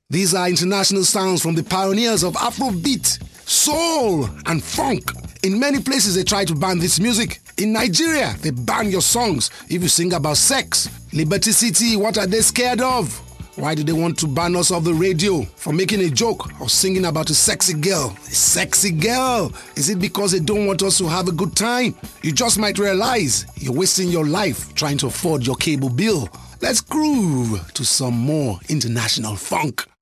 These are international sounds from the pioneers of Afrobeat, soul, and funk. In many places, they try to ban this music. In Nigeria, they ban your songs if you sing about sex. Liberty City, what are they scared of? Why do they want to ban us off the radio for making a joke or singing about a sexy girl? A sexy girl? Is it because they don't want us to have a good time? You just might realize you're wasting your life trying to afford your cable bill. Let's groove to some more international funk.